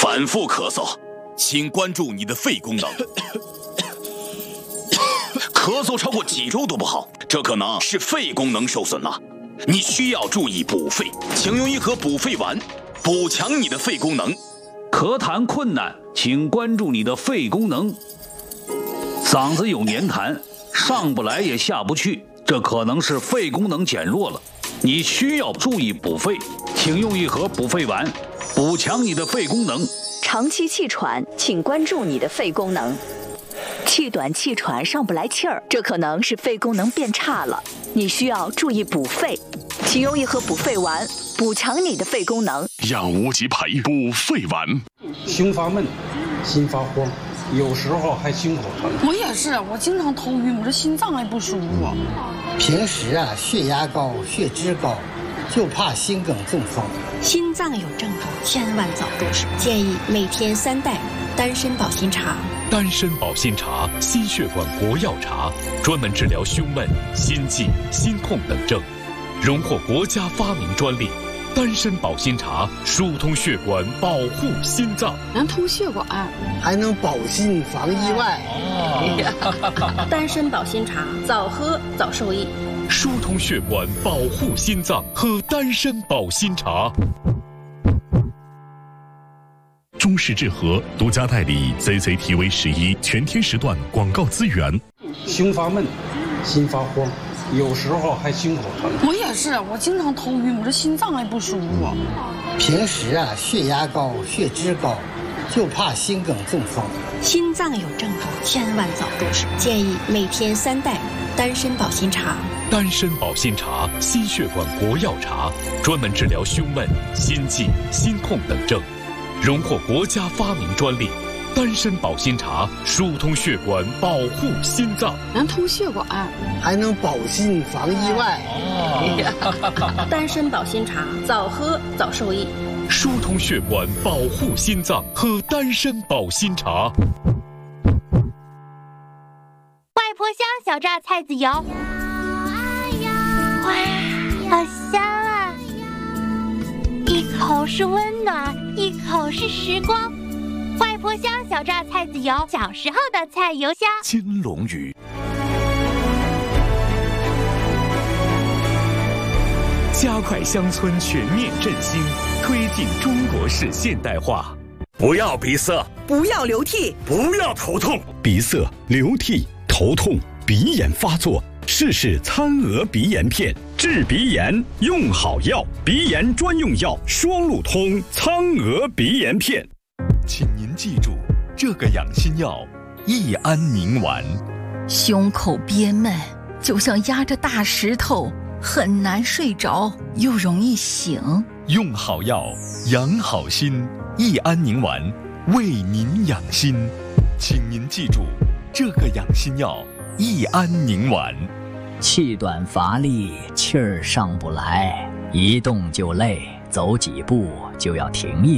反复咳嗽，请关注你的肺功能。咳嗽超过几周都不好，这可能是肺功能受损了。你需要注意补肺，请用一盒补肺丸，补强你的肺功能。 咳痰困难，请关注你的肺功能。嗓子有黏痰，上不来也下不去，这可能是肺功能减弱了。你需要注意补肺，请用一盒补肺丸，补强你的肺功能。 长期气喘，请关注你的肺功能。气短气喘上不来气儿，这可能是肺功能变差了，你需要注意补肺，请用一盒补肺丸，补强你的肺功能。 养无极培补肺丸。 胸发闷，心发慌，有时候还心口疼。 我也是，我经常头晕，我这心脏还不舒服。 平时血压高、血脂高，就怕心梗中风。 心脏有症状，千万早重视。建议每天3袋丹参保心茶。 丹参保心茶，心血管国药茶，专门治疗胸闷、心悸、心痛等症，荣获国家发明专利。丹参保心茶疏通血管，保护心脏， 能通血管， 还能保心防意外。 丹参保心茶，早喝早受益。 疏通血管，保护心脏，喝丹参保心茶。 中式治和独家代理 CCTV11全天时段广告资源。 胸发闷，心发慌，有时候还心口疼。 我也是，我经常头晕，我这心脏还不舒服。 平时血压高、血脂高，就怕心梗中风。 心脏有症状，千万早重视。建议每天3袋丹参保心茶。 丹参保心茶，心血管国药茶，专门治疗胸闷、心悸、心痛等症，荣获国家发明专利。丹参保心茶疏通血管，保护心脏， 能通血管， 还能保心防意外。 丹参保心茶，早喝早受益。 疏通血管，保护心脏，喝丹参保心茶。 外婆香小榨菜籽油，哇，好香啊！一口是温暖，一口是时光。外婆香小榨菜籽油，小时候的菜油香。 金龙鱼。加快乡村全面振兴，推进中国式现代化。 不要鼻塞， 不要流涕， 不要头痛。 鼻塞、流涕、头痛、鼻炎发作，试试餐鹅鼻炎片，治鼻炎用好药，鼻炎专用药双路通苍鹅鼻炎片。 请您记住这个养心药：益安宁丸。 胸口憋闷，就像压着大石头，很难睡着，又容易醒。 用好药，养好心。益安宁丸为您养心，请您记住这个养心药：益安宁丸。 气短乏力，气儿上不来，一动就累，走几步就要停一